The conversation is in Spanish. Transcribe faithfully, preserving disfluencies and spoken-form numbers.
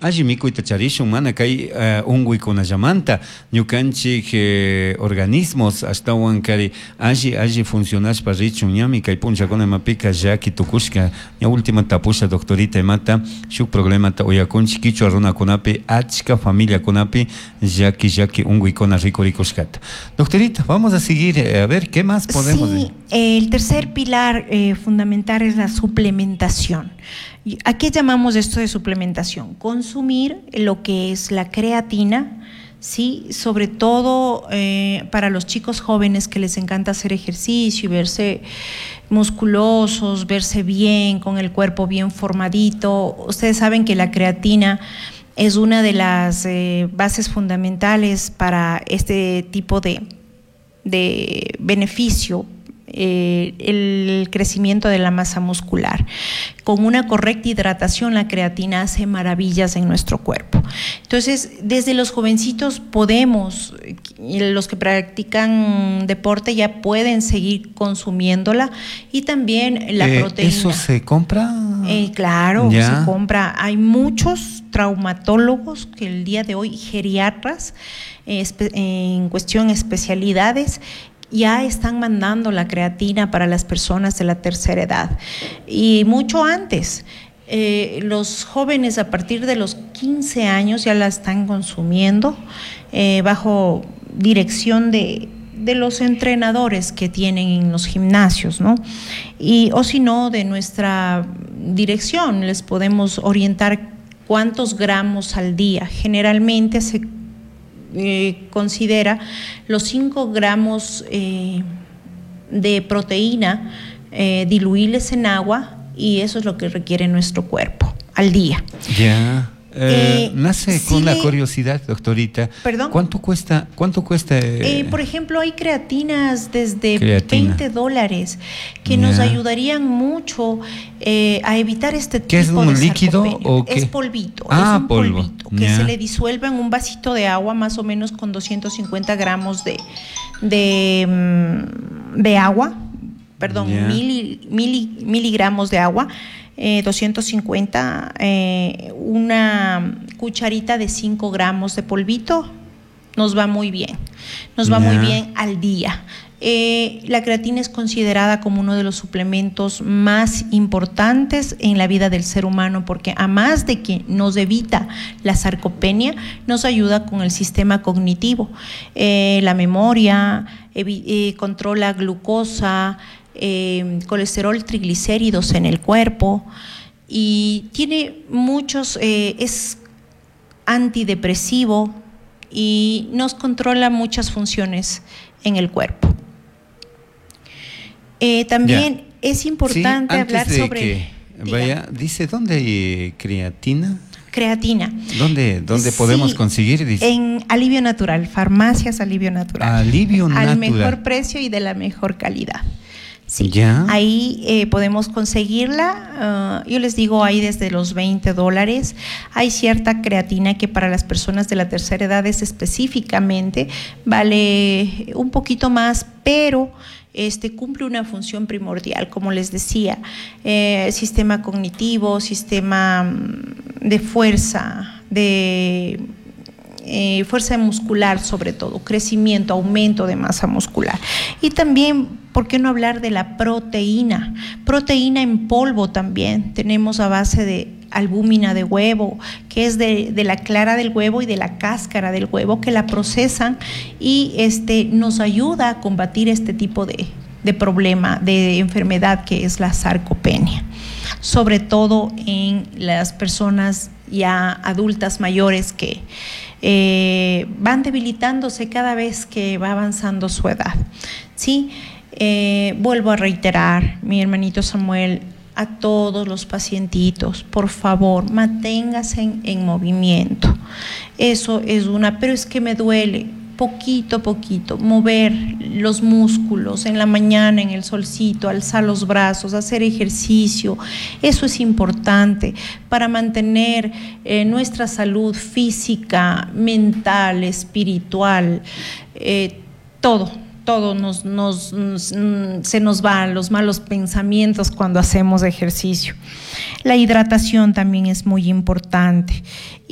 Allí mi cuita charishun mana kay uh, ungui kunallamanta ñukanchik eh, organismos hasta wankari allí allí funcionashpa richun ñami kay punchakuna mapika llaki tukushka ña última tapusha doctorita mata shuk problema ta uyakunchik kichwa runakunapi achka familia kunapi llaki llaki ungui kuna rico rikushkata. Doctorita, vamos a seguir eh, a ver qué más podemos. Sí, eh, el tercer pilar eh, fundamental es la suplementación. ¿A qué llamamos esto de suplementación? Consumir lo que es la creatina, ¿sí? Sobre todo eh, para los chicos jóvenes que les encanta hacer ejercicio y verse musculosos, verse bien, con el cuerpo bien formadito. Ustedes saben que la creatina es una de las eh, bases fundamentales para este tipo de, de beneficio. Eh, el crecimiento de la masa muscular. Con una correcta hidratación, la creatina hace maravillas en nuestro cuerpo. Entonces, desde los jovencitos podemos, los que practican deporte ya pueden seguir consumiéndola, y también la eh, proteína. ¿Eso se compra? Eh, claro, ya. Se compra. Hay muchos traumatólogos que el día de hoy, geriatras, eh, en cuestión especialidades, ya están mandando la creatina para las personas de la tercera edad. Y mucho antes, eh, los jóvenes a partir de los quince años ya la están consumiendo eh, bajo dirección de, de los entrenadores que tienen en los gimnasios, ¿no? Y, o si no, de nuestra dirección, les podemos orientar cuántos gramos al día. Generalmente se Eh, considera los cinco gramos eh, de proteína eh, diluibles en agua, y eso es lo que requiere nuestro cuerpo al día. Ya. Eh, eh, nace sí con le, la curiosidad, doctorita. ¿Perdón? ¿Cuánto cuesta? ¿Cuánto cuesta? Eh, eh, por ejemplo, hay creatinas desde creatina. veinte dólares que ya. nos ayudarían mucho eh, a evitar este tipo de ¿Qué es un líquido o qué? Es polvito. Ah, es un polvo. polvito que ya. se le disuelve en un vasito de agua, más o menos con doscientos cincuenta gramos de, de, de agua, perdón, mili, mili, miligramos de agua. Eh, doscientos cincuenta, eh, una cucharita de cinco gramos de polvito, nos va muy bien, nos va yeah. muy bien al día. Eh, la creatina es considerada como uno de los suplementos más importantes en la vida del ser humano, porque además de que nos evita la sarcopenia, nos ayuda con el sistema cognitivo, eh, la memoria, eh, controla glucosa, Eh, colesterol, triglicéridos en el cuerpo, y tiene muchos, eh, es antidepresivo y nos controla muchas funciones en el cuerpo. Eh, también ya. es importante sí, hablar sobre... Que vaya, dice, ¿dónde hay creatina? Creatina. ¿Dónde, dónde sí, podemos conseguir? Dice. En Alivio Natural, farmacias Alivio Natural. Alivio Natural. Al mejor precio y de la mejor calidad. Sí, ¿ya? Ahí eh, podemos conseguirla. Uh, yo les digo, hay desde los veinte dólares. Hay cierta creatina que para las personas de la tercera edad es específicamente, vale un poquito más, pero este cumple una función primordial, como les decía, eh, sistema cognitivo, sistema de fuerza, de eh, fuerza muscular, sobre todo, crecimiento, aumento de masa muscular. Y también, ¿por qué no hablar de la proteína? Proteína en polvo también. Tenemos a base de albúmina de huevo, que es de, de la clara del huevo y de la cáscara del huevo, que la procesan y este, nos ayuda a combatir este tipo de, de problema, de enfermedad que es la sarcopenia, sobre todo en las personas ya adultas mayores que eh, van debilitándose cada vez que va avanzando su edad, ¿sí? Eh, vuelvo a reiterar, mi hermanito Samuel, a todos los pacientitos, por favor, manténgase en, en movimiento. Eso es una, pero es que me duele, poquito a poquito, mover los músculos en la mañana, en el solcito, alzar los brazos, hacer ejercicio, eso es importante para mantener eh, nuestra salud física, mental, espiritual, eh, todo. Todo nos, nos, nos, se nos va, los malos pensamientos cuando hacemos ejercicio. La hidratación también es muy importante.